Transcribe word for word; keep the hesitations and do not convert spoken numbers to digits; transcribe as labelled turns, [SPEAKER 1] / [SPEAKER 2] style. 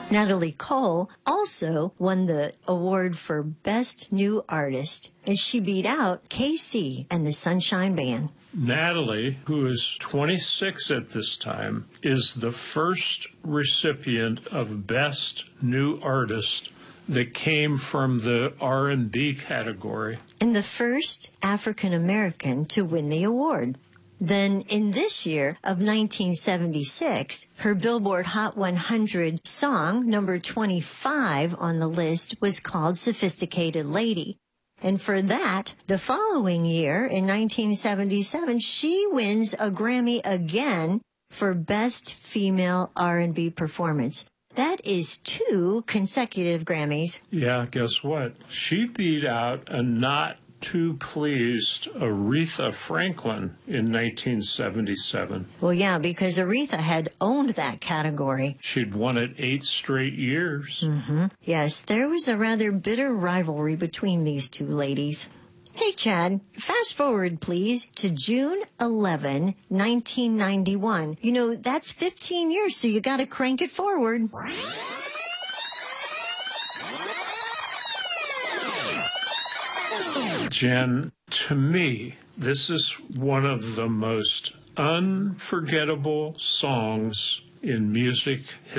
[SPEAKER 1] Natalie Cole also won the award for Best New Artist, and she beat out K C and the Sunshine Band.
[SPEAKER 2] Natalie, who is twenty-six at this time, is the first recipient of Best New Artist that came from the R and B category.
[SPEAKER 1] And the first African American to win the award. Then in this year of nineteen seventy-six, her Billboard Hot one hundred song, number twenty-five on the list, was called Sophisticated Lady. And for that, the following year, in nineteen seventy-seven, she wins a Grammy again for Best Female R and B Performance. That is two consecutive Grammys.
[SPEAKER 2] Yeah, guess what? She beat out a not too pleased Aretha Franklin in nineteen seventy-seven.
[SPEAKER 1] Well, yeah, because Aretha had owned that category.
[SPEAKER 2] She'd won it eight straight years.
[SPEAKER 1] Mm-hmm. Yes, there was a rather bitter rivalry between these two ladies. Hey, Chad, fast forward, please, to June eleventh, nineteen ninety-one. You know, that's fifteen years, so you got to crank it forward.
[SPEAKER 2] Jen, to me, this is one of the most unforgettable songs in music history.